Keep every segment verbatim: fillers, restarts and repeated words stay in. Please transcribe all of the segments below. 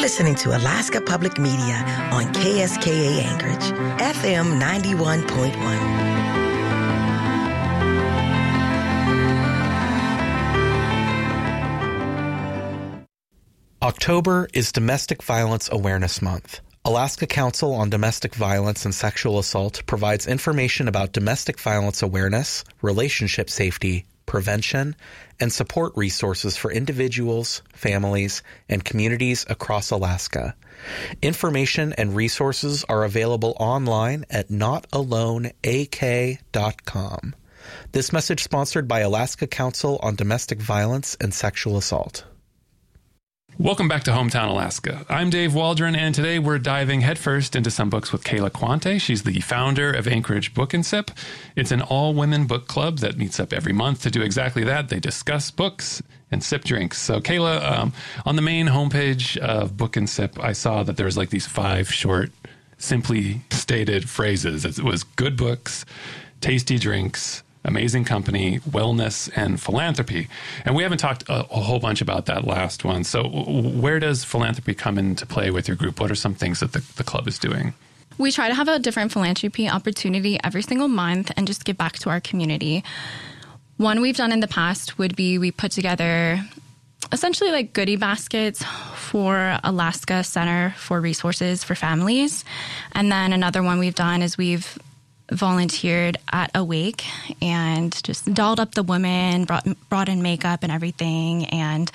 listening to Alaska Public Media on K S K A Anchorage, F M ninety-one point one. October is Domestic Violence Awareness Month. Alaska Council on Domestic Violence and Sexual Assault provides information about domestic violence awareness, relationship safety, prevention, and support resources for individuals, families, and communities across Alaska. Information and resources are available online at not alone a k dot com. This message sponsored by Alaska Council on Domestic Violence and Sexual Assault. Welcome back to Hometown Alaska. I'm Dave Waldron, and today we're diving headfirst into some books with Kayla Quante. She's the founder of Anchorage Book and Sip. It's an all-women book club that meets up every month to do exactly that. They discuss books and sip drinks. So, Kayla, um, on the main homepage of Book and Sip, I saw that there was like these five short, simply stated phrases. It was good books, tasty drinks, amazing company, wellness, and philanthropy. And we haven't talked a, a whole bunch about that last one. So where does philanthropy come into play with your group? What are some things that the, the club is doing? We try to have a different philanthropy opportunity every single month and just give back to our community. One we've done in the past would be we put together essentially like goodie baskets for Alaska Center for Resources for Families. And then another one we've done is we've volunteered at Awake and just dolled up the women, brought brought in makeup and everything. And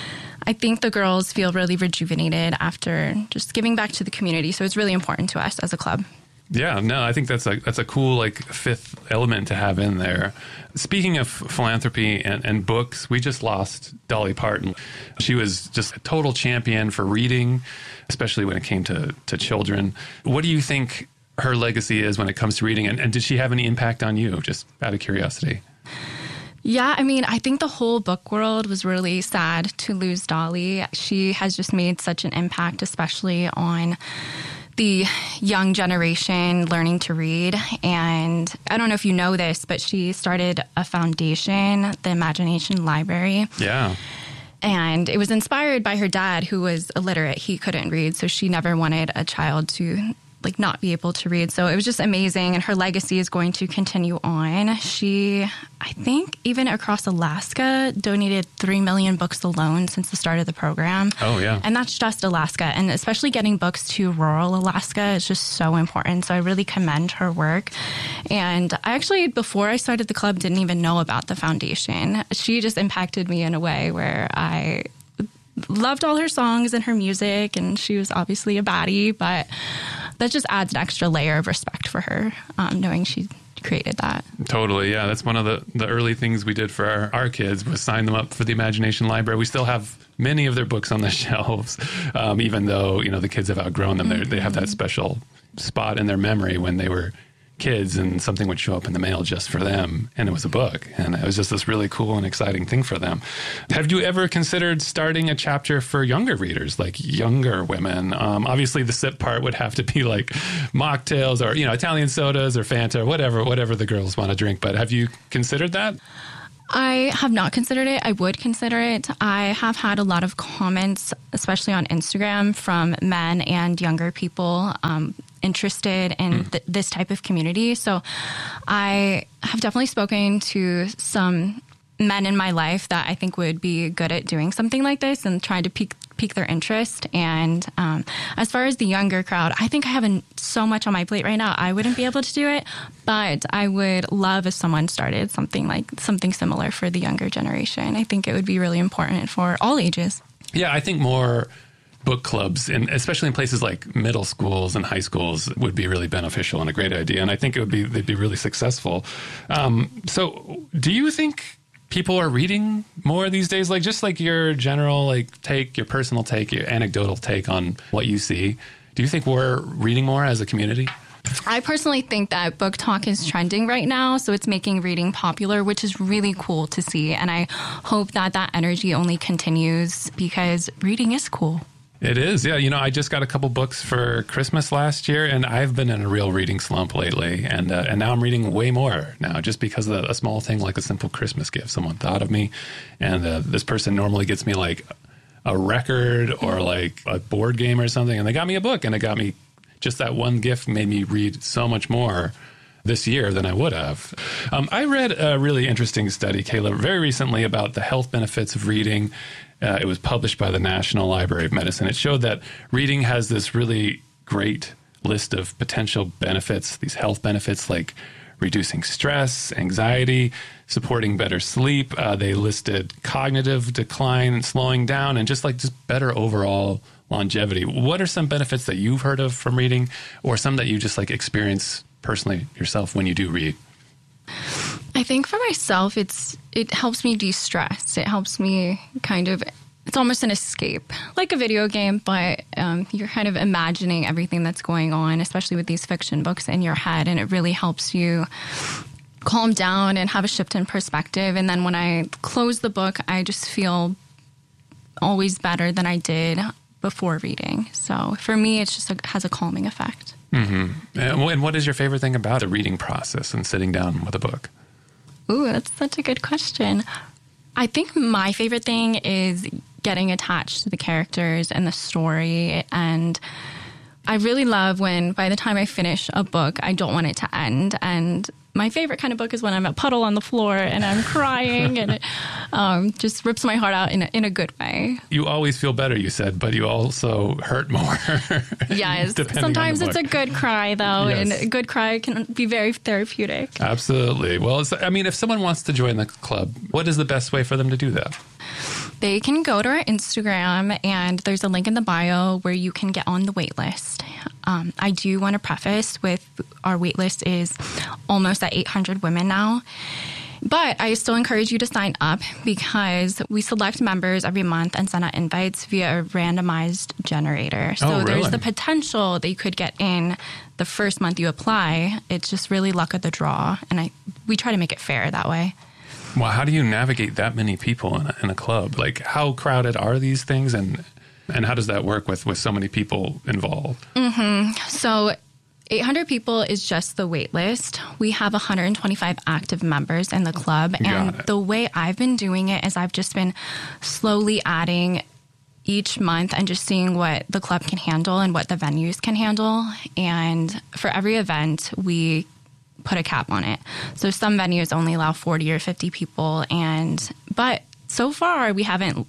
I think the girls feel really rejuvenated after just giving back to the community. So it's really important to us as a club. Yeah, no, I think that's a, that's a cool like fifth element to have in there. Speaking of philanthropy and, and books, we just lost Dolly Parton. She was just a total champion for reading, especially when it came to, to children. What do you think her legacy is when it comes to reading? And, and did she have any impact on you, just out of curiosity? Yeah, I mean, I think the whole book world was really sad to lose Dolly. She has just made such an impact, especially on the young generation learning to read. And I don't know if you know this, but she started a foundation, the Imagination Library. Yeah. And it was inspired by her dad, who was illiterate. He couldn't read, so she never wanted a child to like not be able to read. So it was just amazing. And her legacy is going to continue on. She, I think, even across Alaska, donated three million books alone since the start of the program. Oh, yeah. And that's just Alaska. And especially getting books to rural Alaska is just so important. So I really commend her work. And I actually, before I started the club, didn't even know about the foundation. She just impacted me in a way where I loved all her songs and her music. And she was obviously a baddie, but that just adds an extra layer of respect for her, um, knowing she created that. Totally, yeah. That's one of the, the early things we did for our, our kids was sign them up for the Imagination Library. We still have many of their books on the shelves, um, even though, you know, the kids have outgrown them. Mm-hmm. They have that special spot in their memory when they were kids and something would show up in the mail just for them, and it was a book, and it was just this really cool and exciting thing for them. Have you ever considered starting a chapter for younger readers, like younger women? Um, obviously the sip part would have to be like mocktails or, you know, Italian sodas or Fanta or whatever whatever the girls want to drink, but have you considered that? I have not considered it. I would consider it. I have had a lot of comments, especially on Instagram, from men and younger people um, interested in th- this type of community. So I have definitely spoken to some men in my life that I think would be good at doing something like this and trying to pique pique their interest. And um, as far as the younger crowd, I think I have an, so much on my plate right now. I wouldn't be able to do it, but I would love if someone started something like something similar for the younger generation. I think it would be really important for all ages. Yeah, I think more book clubs, and especially in places like middle schools and high schools, would be really beneficial and a great idea. And I think it would be they'd be really successful. Um, so, do you think people are reading more these days? Like, just like your general like take, your personal take, your anecdotal take on what you see. Do you think we're reading more as a community? I personally think that book talk is trending right now, so it's making reading popular, which is really cool to see. And I hope that that energy only continues because reading is cool. It is, yeah. You know, I just got a couple books for Christmas last year, and I've been in a real reading slump lately. And uh, and now I'm reading way more now, just because of a small thing like a simple Christmas gift. Someone thought of me, and uh, this person normally gets me like a record or like a board game or something, and they got me a book, and it got me, just that one gift made me read so much more this year than I would have. Um, I read a really interesting study, Kayla, very recently about the health benefits of reading. Uh, it was published by the National Library of Medicine. It showed that reading has this really great list of potential benefits, these health benefits like reducing stress, anxiety, supporting better sleep. Uh, they listed cognitive decline, slowing down, and just like just better overall longevity. What are some benefits that you've heard of from reading, or some that you just like experience personally yourself when you do read? I think for myself, it's it helps me de-stress. It helps me kind of, it's almost an escape, like a video game, but um, you're kind of imagining everything that's going on, especially with these fiction books, in your head, and it really helps you calm down and have a shift in perspective. And then when I close the book, I just feel always better than I did before reading. So for me, it's just a, has a calming effect. Mm-hmm. And what is your favorite thing about the reading process and sitting down with a book? Ooh, that's such a good question. I think my favorite thing is getting attached to the characters and the story. And I really love when by the time I finish a book, I don't want it to end. And my favorite kind of book is when I'm a puddle on the floor and I'm crying and it um, just rips my heart out in a, in a good way. You always feel better, you said, but you also hurt more. Yes. Sometimes it's a good cry, though, yes. And a good cry can be very therapeutic. Absolutely. Well, it's, I mean, if someone wants to join the club, what is the best way for them to do that? They can go to our Instagram, and there's a link in the bio where you can get on the wait list. Um, I do want to preface with our wait list is almost at eight hundred women now. But I still encourage you to sign up because we select members every month and send out invites via a randomized generator. So oh, really? There's the potential that you could get in the first month you apply. It's just really luck of the draw. And I we try to make it fair that way. Well, how do you navigate that many people in a, in a club? Like, how crowded are these things, and and how does that work with, with so many people involved? Mm-hmm. So eight hundred people is just the wait list. We have one hundred twenty-five active members in the club. Got and it. The way I've been doing it is I've just been slowly adding each month and just seeing what the club can handle and what the venues can handle. And for every event, we put a cap on it. So some venues only allow forty or fifty people. And but so far, we haven't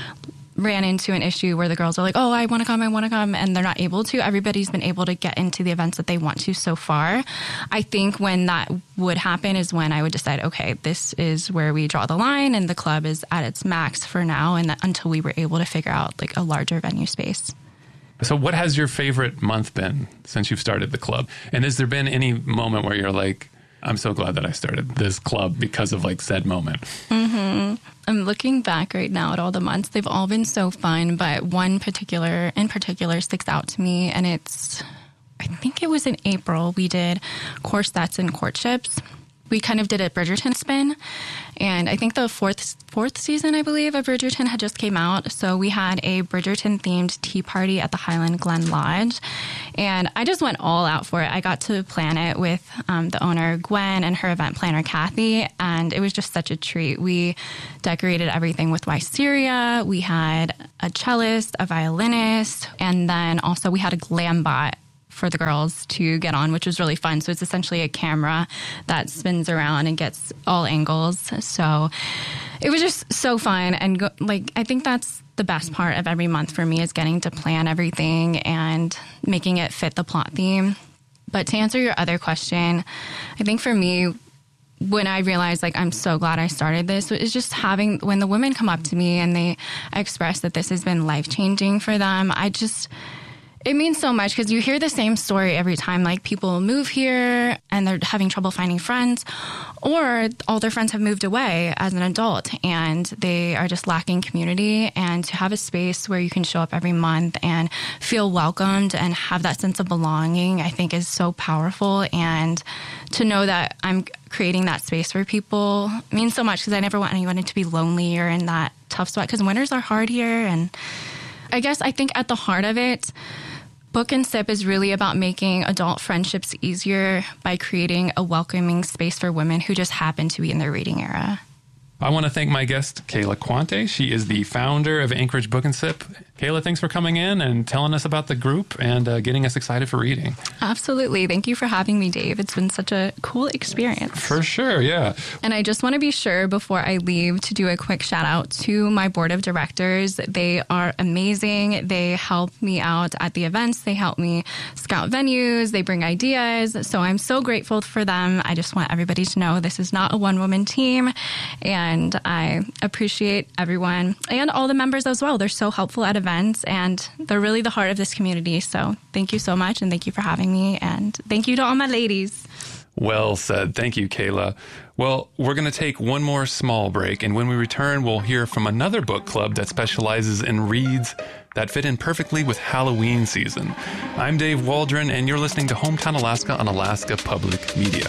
ran into an issue where the girls are like, oh, I want to come, I want to come, and they're not able to. Everybody's been able to get into the events that they want to so far. I think when that would happen is when I would decide, okay, this is where we draw the line, and the club is at its max for now, and that, until we were able to figure out like a larger venue space. So what has your favorite month been since you've started the club? And has there been any moment where you're like, I'm so glad that I started this club because of like said moment? Mm-hmm. I'm looking back right now at all the months. They've all been so fun, but one particular in particular sticks out to me, and it's, I think it was in April, we did corsets and courtships. We kind of did a Bridgerton spin, and I think the fourth fourth season, I believe, of Bridgerton had just came out. So we had a Bridgerton-themed tea party at the Highland Glen Lodge, and I just went all out for it. I got to plan it with um, the owner, Gwen, and her event planner, Kathy, and it was just such a treat. We decorated everything with wisteria. We had a cellist, a violinist, and then also we had a glam bot for the girls to get on, which was really fun. So it's essentially a camera that spins around and gets all angles. So it was just so fun. And go, like, I think that's the best part of every month for me is getting to plan everything and making it fit the plot theme. But to answer your other question, I think for me, when I realized, like, I'm so glad I started this, it's just having, when the women come up to me and they express that this has been life-changing for them, I just, it means so much because you hear the same story every time. Like, people move here and they're having trouble finding friends, or all their friends have moved away as an adult and they are just lacking community. And to have a space where you can show up every month and feel welcomed and have that sense of belonging, I think is so powerful. And to know that I'm creating that space for people means so much because I never want anyone to be lonely or in that tough spot because winters are hard here. And I guess I think at the heart of it, Book and Sip is really about making adult friendships easier by creating a welcoming space for women who just happen to be in their reading era. I want to thank my guest, Kayla Quante. She is the founder of Anchorage Book and Sip. Kayla, thanks for coming in and telling us about the group and uh, getting us excited for reading. Absolutely. Thank you for having me, Dave. It's been such a cool experience. For sure, yeah. And I just want to be sure before I leave to do a quick shout out to my board of directors. They are amazing. They help me out at the events. They help me scout venues. They bring ideas. So I'm so grateful for them. I just want everybody to know this is not a one-woman team. And I appreciate everyone and all the members as well. They're so helpful at events, and they're really the heart of this community. So thank you so much, and thank you for having me, and thank you to all my ladies. Well said. Thank you, Kayla. Well, we're going to take one more small break, and when we return, we'll hear from another book club that specializes in reads that fit in perfectly with Halloween season. I'm Dave Waldron, and you're listening to Hometown Alaska on Alaska Public Media.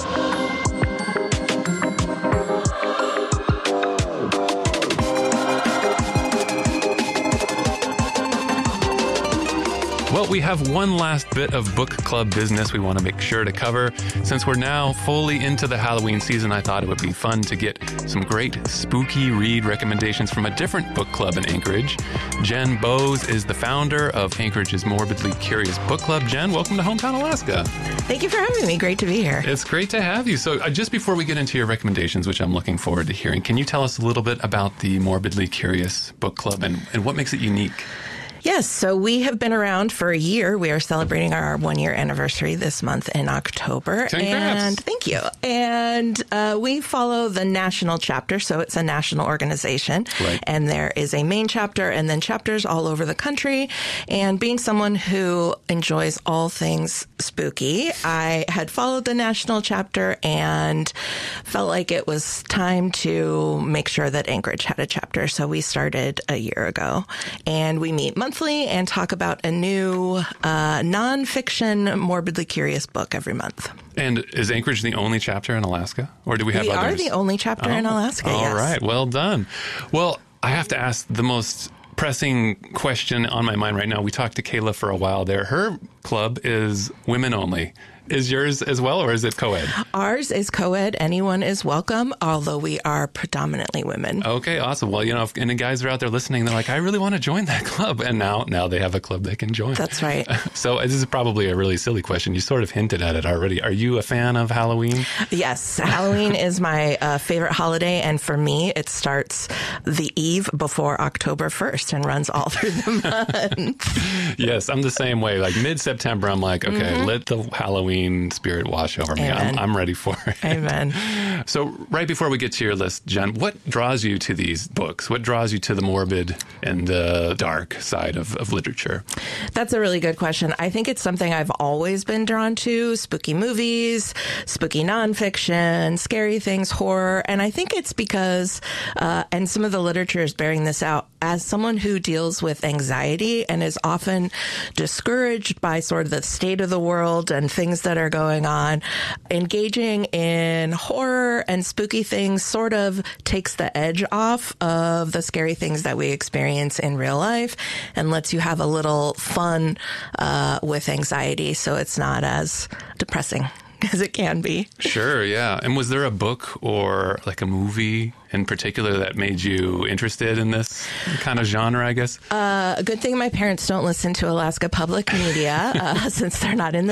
Well, we have one last bit of book club business we want to make sure to cover. Since we're now fully into the Halloween season, I thought it would be fun to get some great spooky read recommendations from a different book club in Anchorage. Jen Bowes is the founder of Anchorage's Morbidly Curious Book Club. Jen, welcome to Hometown Alaska. Thank you for having me. Great to be here. It's great to have you. So uh, just before we get into your recommendations, which I'm looking forward to hearing, can you tell us a little bit about the Morbidly Curious Book Club and, and what makes it unique? Yes, so we have been around for a year. We are celebrating our one-year anniversary this month in October. Congrats. And thank you. And uh, we follow the national chapter, so it's a national organization. Right. And there is a main chapter and then chapters all over the country. And being someone who enjoys all things spooky, I had followed the national chapter and felt like it was time to make sure that Anchorage had a chapter. So we started a year ago, and we meet monthly and talk about a new uh, nonfiction, morbidly curious book every month. And is Anchorage the only chapter in Alaska? Or do we have we others? We are the only chapter oh, in Alaska, all yes. All right, well done. Well, I have to ask the most pressing question on my mind right now. We talked to Kayla for a while there. Her club is women only. Is yours as well, or is it co-ed? Ours is co-ed. Anyone is welcome, although we are predominantly women. Okay, awesome. Well, you know, if any guys are out there listening, they're like, I really want to join that club. And now now they have a club they can join. That's right. So this is probably a really silly question. You sort of hinted at it already. Are you a fan of Halloween? Yes. Halloween is my uh, favorite holiday. And for me, it starts the eve before October first and runs all through the month. Yes, I'm the same way. Like mid-September, I'm like, okay, mm-hmm. let the Halloween spirit wash over me. I'm, I'm ready for it. Amen. So right before we get to your list, Jen, what draws you to these books? What draws you to the morbid and the dark side of, of literature? That's a really good question. I think it's something I've always been drawn to: spooky movies, spooky nonfiction, scary things, horror. And I think it's because, uh, and some of the literature is bearing this out, as someone who deals with anxiety and is often discouraged by sort of the state of the world and things that are going on, engaging in horror and spooky things sort of takes the edge off of the scary things that we experience in real life and lets you have a little fun uh, with anxiety, so it's not as depressing as it can be. Sure, yeah. And was there a book or like a movie in particular that made you interested in this kind of genre, I guess? Uh, a good thing my parents don't listen to Alaska Public Media uh, since they're not in the